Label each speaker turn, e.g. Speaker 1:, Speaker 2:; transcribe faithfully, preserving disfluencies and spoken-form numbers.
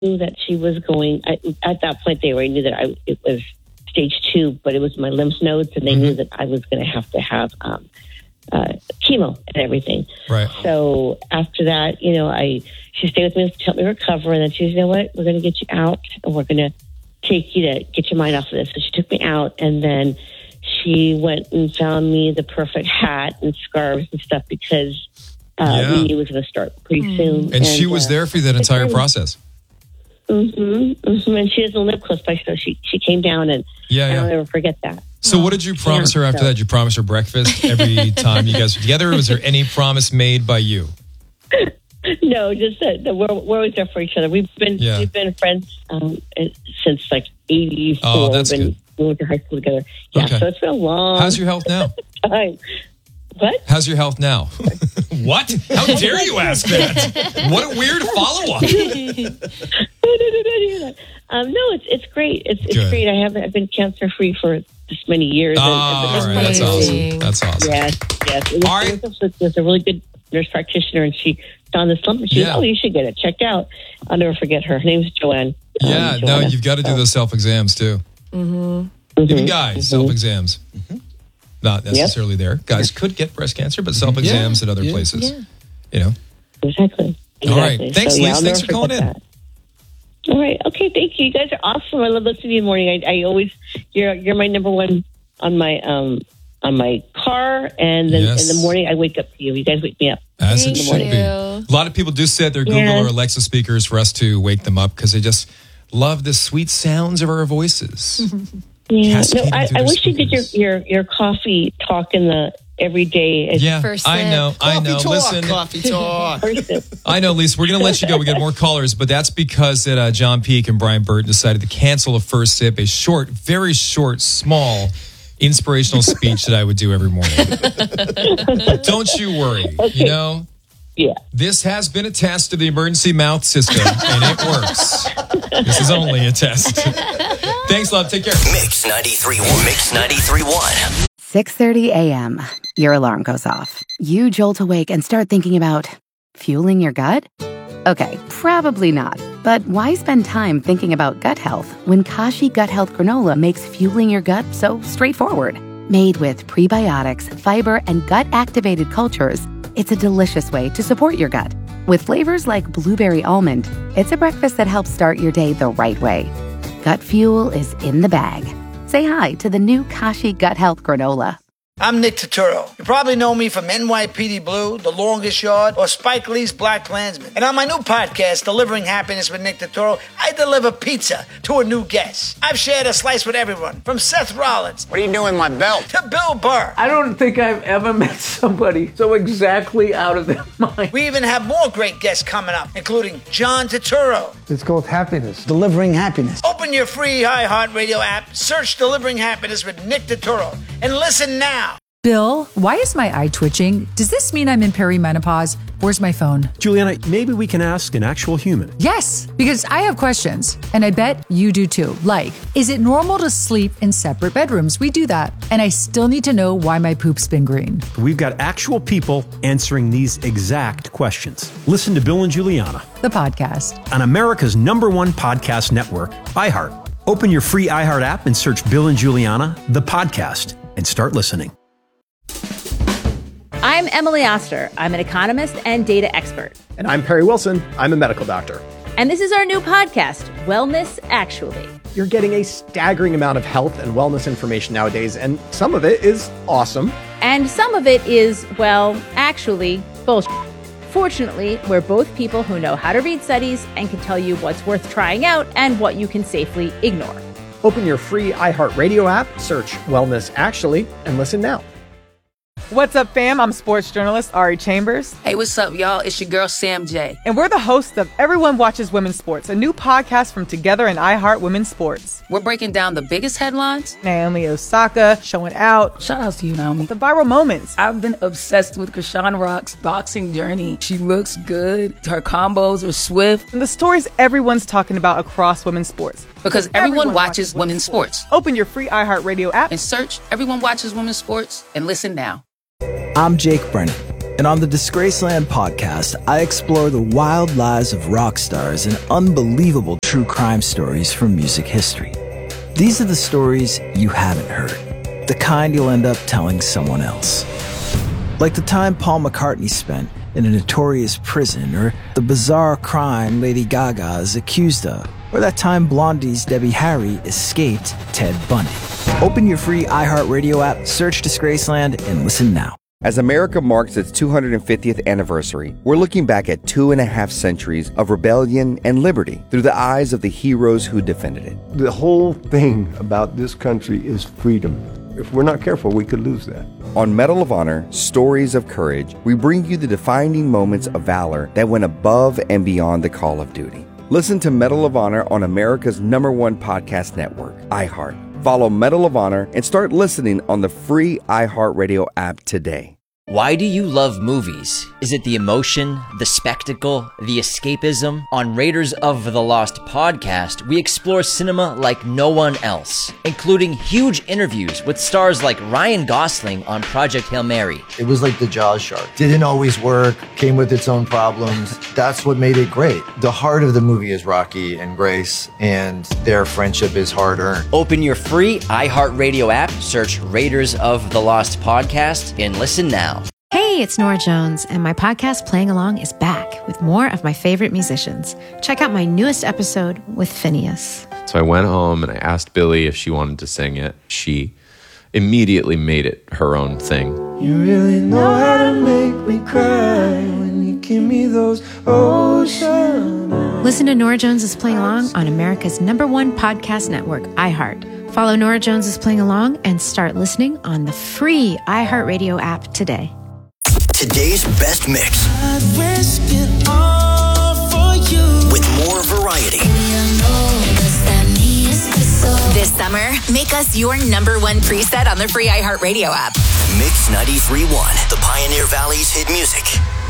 Speaker 1: knew that she was going, I, at that point, they already knew that I it was stage two, but it was my lymph nodes, and they mm-hmm. knew that I was going to have to have um, uh, chemo and everything.
Speaker 2: Right.
Speaker 1: So after that, you know, I she stayed with me to help me recover, and then she said, you know what, we're going to get you out, and we're going to take you to get your mind off of this. So she took me out, and then she went and found me the perfect hat and scarves and stuff because uh,
Speaker 2: yeah.
Speaker 1: we knew it was going to start pretty mm. soon.
Speaker 2: And, and she was uh, there for that entire process.
Speaker 1: Mm-hmm, mm-hmm. And she doesn't live close by, so she, she came down, and
Speaker 2: yeah, yeah.
Speaker 1: I'll never forget that.
Speaker 2: So what did you promise her after so. that? Did you promise her breakfast every time you guys were together? Or was there any promise made by you?
Speaker 1: No, just that, that we're, we're always there for each other. We've been yeah. we've been friends um, since like eighty-four.
Speaker 2: Oh, that's
Speaker 1: been,
Speaker 2: good.
Speaker 1: We went to high school together. Yeah, okay. So it's been a long
Speaker 2: How's your health now?
Speaker 1: time. What?
Speaker 2: How's your health now? What? How dare you ask that? What a weird follow-up.
Speaker 1: um, no, it's it's great. It's it's
Speaker 2: good.
Speaker 1: great. I haven't I've been cancer-free for this many years.
Speaker 2: Oh, all right. That's awesome. That's awesome.
Speaker 1: Yes, yes. It was,
Speaker 2: all right.
Speaker 1: it was, it was a really good nurse practitioner, and she found this lump, and she
Speaker 2: yeah.
Speaker 1: said, oh, you should get it checked out. I'll never forget her. Her name is Joanne.
Speaker 2: Yeah,
Speaker 1: um,
Speaker 2: no, you've got to do those self-exams, too.
Speaker 1: Mm-hmm.
Speaker 2: Even guys, mm-hmm. self-exams. Mm-hmm. Not necessarily
Speaker 1: yep.
Speaker 2: there. Guys could get breast cancer, but self-exams yeah. at other
Speaker 3: yeah.
Speaker 2: places.
Speaker 3: Yeah.
Speaker 2: You know?
Speaker 1: Exactly. exactly.
Speaker 2: All right. Thanks,
Speaker 1: so, yeah,
Speaker 2: Lise. Thanks for calling in.
Speaker 1: That. All right. Okay, thank you. You guys are awesome. I love listening to you in the morning. I, I always, you're you're my number one on my um on my car, and then
Speaker 2: yes.
Speaker 1: in the morning I wake up to you. You guys wake me up.
Speaker 2: As it should be. A lot of people do set their Google yeah. or Alexa speakers for us to wake them up because they just love the sweet sounds of our voices.
Speaker 1: Yeah. No, I, I wish you did your, your, your coffee talk in the every day.
Speaker 2: Yeah, First I know, I know.
Speaker 3: Talk,
Speaker 2: Listen,
Speaker 3: coffee talk.
Speaker 2: I know, Lisa. We're going to let you go. We got more callers, but that's because that uh, John Peake and Brian Burton decided to cancel a First Sip, a short, very short, small, inspirational speech that I would do every morning. Don't you worry. Okay. You know,
Speaker 1: yeah.
Speaker 2: This has been a test of the emergency mouth system, and it works. This is only a test. Thanks, love. Take care.
Speaker 4: Mix ninety-three point one. Mix ninety-three point one.
Speaker 5: six thirty a.m. Your alarm goes off. You jolt awake and start thinking about fueling your gut? Okay, probably not. But why spend time thinking about gut health when Kashi Gut Health Granola makes fueling your gut so straightforward? Made with prebiotics, fiber, and gut-activated cultures, it's a delicious way to support your gut. With flavors like blueberry almond, it's a breakfast that helps start your day the right way. Gut fuel is in the bag. Say hi to the new Kashi Gut Health Granola.
Speaker 6: I'm Nick Turturro. You probably know me from N Y P D Blue, The Longest Yard, or Spike Lee's Black Klansman. And on my new podcast, Delivering Happiness with Nick Turturro, I deliver pizza to a new guest. I've shared a slice with everyone, from Seth Rollins.
Speaker 7: What are you doing with my belt?
Speaker 6: To Bill Burr.
Speaker 8: I don't think I've ever met somebody so exactly out of their mind.
Speaker 6: We even have more great guests coming up, including John Turturro.
Speaker 9: It's called Happiness.
Speaker 6: Delivering Happiness. Open your free iHeartRadio app, search Delivering Happiness with Nick Turturro, and listen now.
Speaker 10: Bill, why is my eye twitching? Does this mean I'm in perimenopause? Where's my phone?
Speaker 11: Juliana, maybe we can ask an actual human.
Speaker 10: Yes, because I have questions, and I bet you do too. Like, is it normal to sleep in separate bedrooms? We do that. And I still need to know why my poop's been green.
Speaker 11: We've got actual people answering these exact questions. Listen to Bill and Juliana,
Speaker 10: the podcast,
Speaker 11: on America's number one podcast network, iHeart. Open your free iHeart app and search Bill and Juliana, the podcast, and start listening.
Speaker 12: I'm Emily Oster. I'm an economist and data expert.
Speaker 13: And I'm Perry Wilson. I'm a medical doctor.
Speaker 12: And this is our new podcast, Wellness Actually.
Speaker 13: You're getting a staggering amount of health and wellness information nowadays, and some of it is awesome.
Speaker 12: And some of it is, well, actually, bullshit. Fortunately, we're both people who know how to read studies and can tell you what's worth trying out and what you can safely ignore.
Speaker 13: Open your free iHeartRadio app, search Wellness Actually, and listen now.
Speaker 14: What's up, fam? I'm sports journalist Ari Chambers.
Speaker 15: Hey, what's up, y'all? It's your girl, Sam J.
Speaker 14: And we're the hosts of Everyone Watches Women's Sports, a new podcast from Together and iHeart Women's Sports.
Speaker 15: We're breaking down the biggest headlines.
Speaker 14: Naomi Osaka showing out.
Speaker 15: Shout out to you, Naomi.
Speaker 14: The viral moments.
Speaker 15: I've been obsessed with Krishan Rock's boxing journey. She looks good. Her combos are swift.
Speaker 14: And the stories everyone's talking about across women's sports.
Speaker 15: Because everyone, everyone watches, watches women's sports. sports.
Speaker 14: Open your free iHeartRadio app
Speaker 15: and search Everyone Watches Women's Sports and listen now.
Speaker 16: I'm Jake Brennan.
Speaker 3: And on the Disgraceland podcast, I explore the wild lives of rock stars and unbelievable true crime stories from music history. These are the stories you haven't heard, the kind you'll end up telling someone else. Like the time Paul McCartney spent in a notorious prison, or the bizarre crime Lady Gaga is accused of, or that time Blondie's Debbie Harry escaped Ted Bundy. Open your free iHeartRadio app, search Disgraceland, and listen now.
Speaker 7: As America marks its two hundred fiftieth anniversary, we're looking back at two and a half centuries of rebellion and liberty through the eyes of the heroes who defended it.
Speaker 9: The whole thing about this country is freedom. If we're not careful, we could lose that.
Speaker 7: On Medal of Honor, Stories of Courage, we bring you the defining moments of valor that went above and beyond the call of duty. Listen to Medal of Honor on America's number one podcast network, iHeart. Follow Medal of Honor and start listening on the free iHeartRadio app today.
Speaker 16: Why do you love movies? Is it the emotion, the spectacle, the escapism? On Raiders of the Lost podcast, we explore cinema like no one else, including huge interviews with stars like Ryan Gosling on Project Hail Mary.
Speaker 17: It was like the Jaws shark. Didn't always work, came with its own problems. That's what made it great. The heart of the movie is Rocky and Grace, and their friendship is hard-earned.
Speaker 16: Open your free iHeartRadio app, search Raiders of the Lost podcast, and listen now.
Speaker 18: Hey, it's Nora Jones, and my podcast Playing Along is back with more of my favorite musicians. Check out my newest episode with Phineas.
Speaker 19: So I went home and I asked Billy if she wanted to sing it. She immediately made it her own thing.
Speaker 20: You really know how to make me cry when you give me those ocean eyes.
Speaker 18: Listen to Nora Jones is Playing Along on America's number one podcast network, iHeart. Follow Nora Jones is Playing Along and start listening on the free iHeartRadio app today.
Speaker 4: Today's best mix.
Speaker 20: I'd risk it all for you.
Speaker 4: With more variety.
Speaker 21: This summer, make us your number one preset on the free iHeartRadio app.
Speaker 4: Mix ninety-three point one, the Pioneer Valley's hit music.